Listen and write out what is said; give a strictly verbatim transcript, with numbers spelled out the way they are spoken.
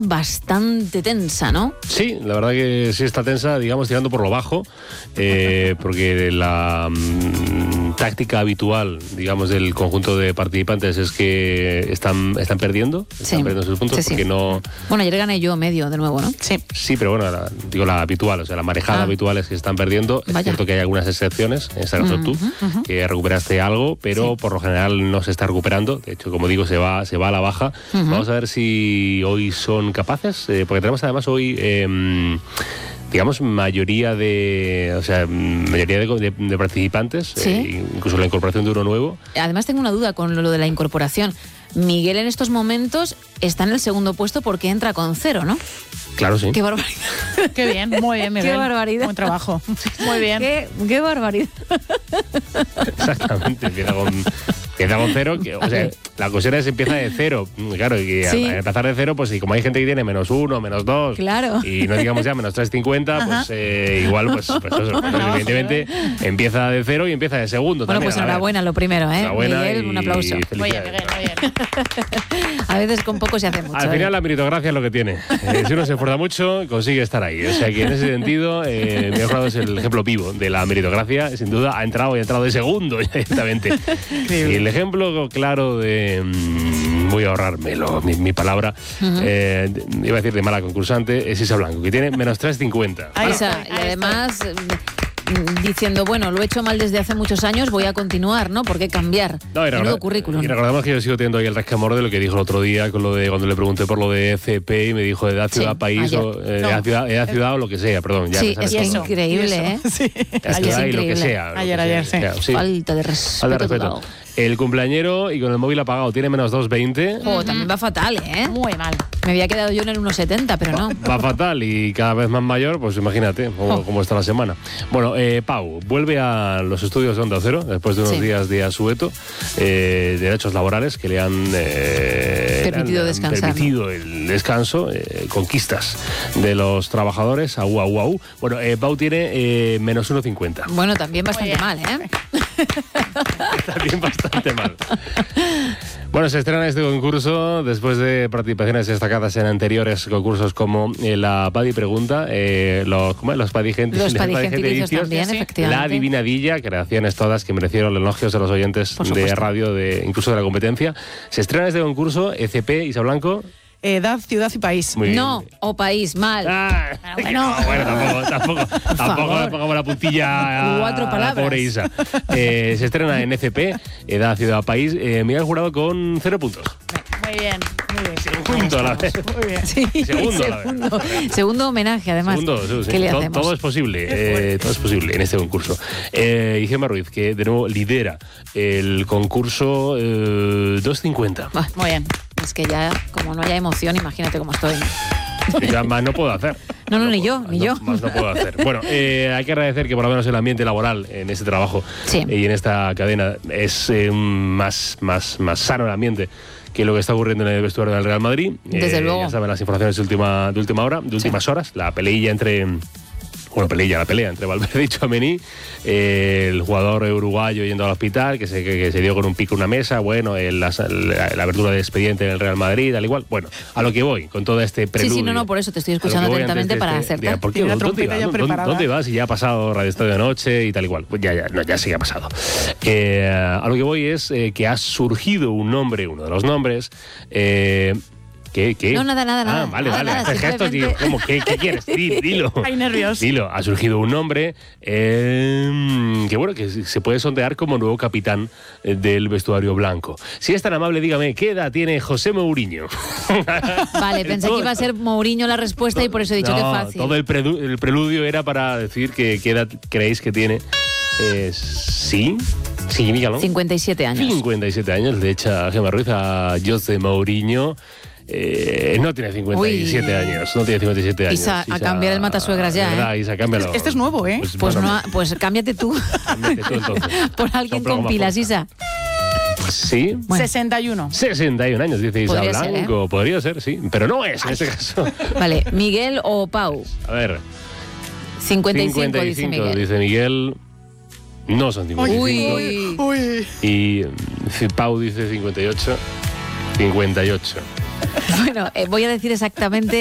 bastante tensa, ¿no? Sí, la verdad que sí está tensa, digamos, tirando por lo bajo, eh, porque la mm, táctica habitual, digamos, del conjunto de participantes es que están, están perdiendo, están Sí. perdiendo sus puntos, Sí, sí. porque no... Bueno, ayer gané yo medio de nuevo, ¿no? Sí. Sí, pero bueno, la, digo la habitual, o sea, la marejada Ah. habitual es que están perdiendo. Es Vaya. cierto que hay algunas excepciones, en este caso tú, Ujú, que recuperaste algo, pero Sí. por lo general no se está recuperando. De hecho, como digo, se va, se va a la baja. Ujú. Vamos a ver si hoy son capaces, eh, porque tenemos además hoy... Eh, digamos, mayoría de, o sea, mayoría de, de- de participantes, Sí. eh, incluso la incorporación de uno nuevo. Además tengo una duda con lo de la incorporación. Miguel en estos momentos está en el segundo puesto porque entra con cero, ¿no? Claro, sí. Qué barbaridad. Qué bien, muy bien, Miguel. Qué barbaridad. Buen trabajo. Muy bien. Qué, qué barbaridad. Exactamente, empieza con, empieza con cero. Que, o sea, la cuestión es empieza de cero. Claro, y Sí. al empezar de cero, pues y como hay gente que tiene menos uno, menos dos, Claro. y no digamos ya menos tres cincuenta, pues eh, igual, pues, pues eso, pues, evidentemente empieza de cero y empieza de segundo. Bueno, también, pues a ver. enhorabuena lo primero, ¿eh? Enhorabuena Miguel, y un aplauso. Muy bien, felicidades. Miguel, muy bien. A veces con poco se hace mucho. Al ¿eh? final la meritocracia es lo que tiene. Eh, si uno se esfuerza mucho, consigue estar ahí. O sea que en ese sentido, eh, Miguel Jurado es el ejemplo vivo de la meritocracia. Sin duda ha entrado y ha entrado de segundo directamente. Y el ejemplo claro de... mmm, voy a ahorrármelo, mi, mi palabra. eh, iba a decir de mala concursante, es Isa Blanco, que tiene menos tres cincuenta. Ahí Isa, está, y ahí además mm, diciendo, bueno, lo he hecho mal desde hace muchos años, voy a continuar, ¿no? ¿Por qué cambiar? No, y, Menudo recorda- currículum. y recordamos que yo sigo teniendo ahí el resquemor de lo que dijo el otro día con lo de cuando le pregunté por lo de C P y me dijo edad, ciudad, Sí, país ayer. o eh, No. edad, ciudad, edad, ciudad o lo que sea, perdón. Ya Sí, me sale es que todo. eso, increíble, y ¿eh? eso. Sí. La Ayer ciudad es y lo que increíble. sea. lo que Ayer, sea, ayer, o sea, sí. Falta de respeto. Falta de respeto. total. El cumpleañero y con el móvil apagado tiene menos dos veinte. Oh, también va fatal, ¿eh? Muy mal. Me había quedado yo en el uno setenta, pero no. Va fatal y cada vez más mayor, pues imagínate cómo, Oh. cómo está la semana. Bueno, eh, Pau, vuelve a los estudios de Onda Cero después de unos Sí. días de asueto, eh, derechos laborales que le han, eh, Permitido le han descansar, permitido el descanso, eh, conquistas de los trabajadores, au, au, au. Bueno, eh, Pau tiene eh, menos uno cincuenta. Bueno, también bastante bien. mal, ¿eh? También bastante mal. Bueno, se estrena este concurso después de participaciones destacadas en anteriores concursos como eh, la Padi Pregunta, eh, los, ¿cómo es? los Padi Gente- Los los Padi Gente padigentilicios Vicios, también, sí. efectivamente. La Adivinadilla, creaciones todas que merecieron elogios de los oyentes Por de supuesto. radio, de incluso de la competencia. Se estrena este concurso, E C P, Isa Blanco. Edad, ciudad y país. Muy bien. No, o país, mal. Ah, Pero bueno. no, bueno, tampoco, tampoco, tampoco favor. le pongamos la puntilla a, Cuatro a la palabras. pobre Isa. Eh, se estrena en F P, Edad, Ciudad, País. Eh, Miguel Jurado con cero puntos. Muy bien, muy bien. Segundo a la vez. Muy bien. Sí, Segundo, la segundo, segundo homenaje, además. Segundo, sí, sí. ¿Qué le todo, hacemos? todo es posible, eh, todo es posible en este concurso. Eh, y Gemma Ruiz, que de nuevo lidera el concurso eh, dos cincuenta. Bah, Muy bien. es que ya, como no haya emoción, imagínate cómo estoy. Ya más no puedo hacer. No, no, Más ni puedo- yo, más ni no- yo. Más no puedo hacer. Bueno, eh, hay que agradecer que por lo menos el ambiente laboral en este trabajo Sí. y en esta cadena es eh, más, más, más sano el ambiente que lo que está ocurriendo en el vestuario del Real Madrid. Desde Eh, luego. Ya saben las informaciones de última, de última hora, de últimas horas, la peleilla entre... Bueno, pelea, la pelea entre Valverde y Tchouaméni, eh, el jugador uruguayo yendo al hospital, que se, que, que se dio con un pico en una mesa, bueno, el- la, la- la abertura de expediente en el Real Madrid, al igual. Bueno, a lo que voy, con todo este Sí, preludio. sí, no, no, por eso te estoy A lo que escuchando voy atentamente antes de para este- acertar. de- ¿Por qué? Tiene la ¿Dónde trompeta vas? ya ¿Dónde- preparada. ¿Dónde vas? Y ya ha pasado Radio Estadio de Noche y tal y cual. Pues ya, ya, no, ya sí que ha pasado. Eh, a lo que voy es eh, que ha surgido un nombre, uno de los nombres... Eh, ¿Qué, qué? No, nada, nada, Ah, nada. vale, Nada, vale. nada, Haces gestos, digo, simplemente- ¿cómo? ¿Qué, qué quieres? Di- Dilo. Hay nervios. Dilo. Ha surgido un nombre eh, que, bueno, que se puede sondear como nuevo capitán eh, del vestuario blanco. Si es tan amable, dígame, ¿qué edad tiene José Mourinho? Vale, pensé que iba a ser Mourinho la respuesta y por eso he dicho No, que fácil. Todo el, predu- el preludio era para decir que qué edad creéis que tiene. Eh, sí, sí, dígalo. cincuenta y siete años. cincuenta y siete años, le echa Gemma Ruiz a José Mourinho. Eh, no tiene cincuenta y siete Uy. años, no tiene cincuenta y siete años. Isa, a cambiar el matasuegras ya, de verdad, ¿eh? Isa, cámbialo. Este es nuevo, ¿eh? Pues, bueno, no, ha- pues cámbiate tú cámbiate tú, entonces. por alguien Sopla con goma pilas, floja. Isa. Sí, Bueno. sesenta y uno. sesenta y un años, dice Isa Podría ser, ¿eh? Blanco. Podría ser, sí, pero no es en este caso. Vale, Miguel o Pau. A ver, cincuenta y cinco, cincuenta y dice cinco, Miguel. dice Miguel. No son cincuenta y cinco. Uy. Uy. Y mm, Pau dice cincuenta y ocho. cincuenta y ocho. Bueno, eh, voy a decir exactamente